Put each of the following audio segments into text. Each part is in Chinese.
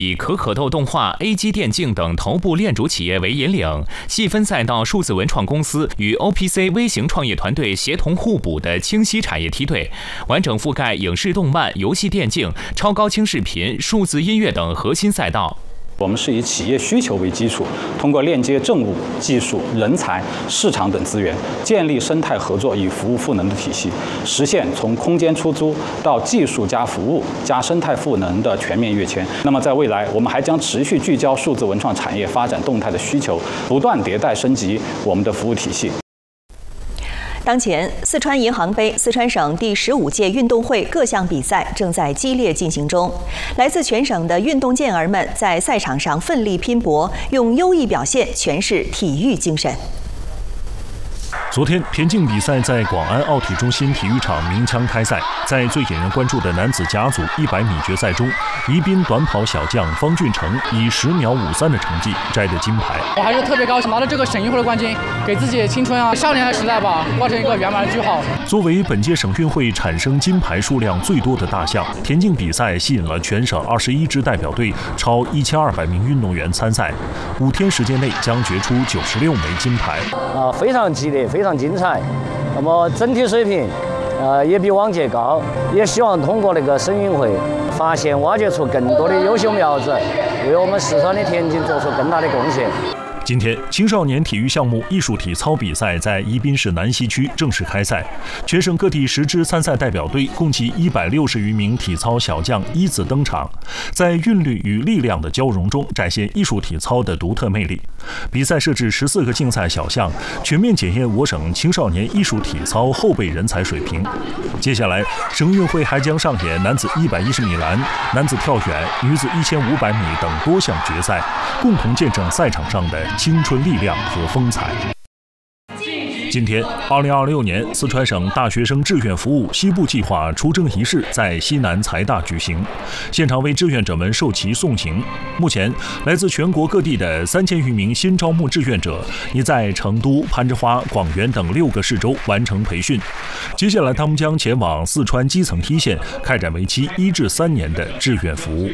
以可可豆动画、A.G 电竞等头部链主企业为引领，细分赛道数字文创公司与 OPC 微型创业团队协同互补的清晰产业梯队，完整覆盖影视动漫、游戏电竞、超高清视频、数字音乐等核心赛道。 我们是以企业需求为基础，通过链接政务、技术、人才、市场等资源，建立生态合作与服务赋能的体系，实现从空间出租到技术加服务加生态赋能的全面跃迁。那么在未来，我们还将持续聚焦数字文创产业发展动态的需求，不断迭代升级我们的服务体系。 当前，四川银行杯四川省第15届运动会各项比赛正在激烈进行中。来自全省的运动健儿们在赛场上奋力拼搏，用优异表现诠释体育精神。 昨天，田径比赛在广安奥体中心体育场鸣枪开赛。在最引人关注的男子甲组100米决赛中，宜宾短跑小将方俊成以10秒53的成绩摘得金牌。 我还是特别高兴拿到这个省运会的冠军，给自己青春少年的时代吧画成一个圆满的句号。 作为本届省运会产生金牌数量最多的大项，田径比赛吸引了全省21支代表队，超1200名运动员参赛。5天时间内将决出96枚金牌。 非常激烈，非常精彩。那么整体水平，也比往届高。也希望通过那个省运会，发现挖掘出更多的优秀苗子，为我们四川的田径做出更大的贡献。 今天，青少年体育项目艺术体操比赛在宜宾市南溪区正式开赛。全省各地10支参赛代表队，共计160余名体操小将依次登场，在韵律与力量的交融中，展现艺术体操的独特魅力。比赛设置14个竞赛小项，全面检验我省青少年艺术体操后备人才水平。接下来，省运会还将上演男子110米栏、男子跳远、女子1500米等多项决赛，共同见证赛场上的青春力量和风采。今天，2026年四川省大学生志愿服务西部计划出征仪式在西南财大举行，现场为志愿者们授旗送行。目前，来自全国各地的3000余名新招募志愿者已在成都、攀枝花、广元等6个市州完成培训。接下来，他们将前往四川基层一线，开展为期1至3年的志愿服务。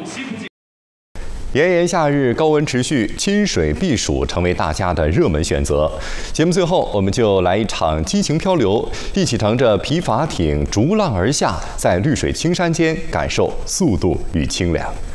炎炎夏日，高温持续，亲水避暑成为大家的热门选择。节目最后，我们就来一场激情漂流，一起乘着皮筏艇逐浪而下，在绿水青山间感受速度与清凉。